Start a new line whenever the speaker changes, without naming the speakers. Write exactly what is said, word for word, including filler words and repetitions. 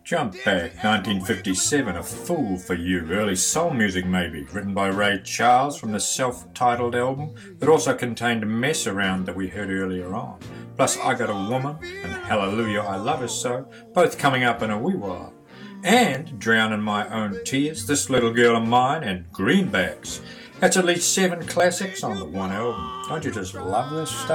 Jump back, nineteen fifty-seven, A Fool for You, early soul music maybe, written by Ray Charles from the self-titled album, that also contained Mess Around that we heard earlier on. Plus I Got a Woman and Hallelujah, I Love Her So, both coming up in a wee while. And Drown in My Own Tears, This Little Girl of Mine, and Greenbacks. That's at least seven classics on the one album. Don't you just love this stuff?